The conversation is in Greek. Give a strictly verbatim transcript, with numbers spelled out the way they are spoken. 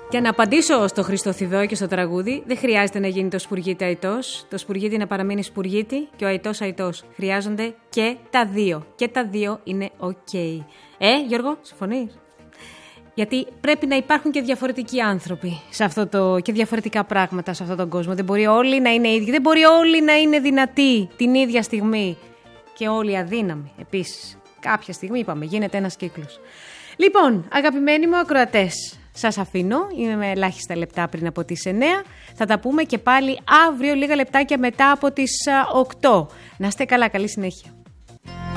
Για να απαντήσω στο Χριστοθηδό και στο τραγούδι, δεν χρειάζεται να γίνει το σπουργίτη αητός, το σπουργίτη να παραμείνει σπουργίτη και ο αητός αητός. Χρειάζονται και τα δύο. Και τα δύο είναι οκ. Ε, Γιώργο, συμφωνείς? Γιατί πρέπει να υπάρχουν και διαφορετικοί άνθρωποι σε αυτό το, και διαφορετικά πράγματα σε αυτόν τον κόσμο. Δεν μπορεί όλοι να είναι ίδιοι, δεν μπορεί όλοι να είναι δυνατοί την ίδια στιγμή. Και όλοι αδύναμοι επίσης. Κάποια στιγμή είπαμε, γίνεται ένας κύκλος. Λοιπόν, αγαπημένοι μου ακροατές, σας αφήνω, είμαι με ελάχιστα λεπτά πριν από τις εννέα. Θα τα πούμε και πάλι αύριο λίγα λεπτάκια μετά από τις οκτώ. Να είστε καλά, καλή συνέχεια.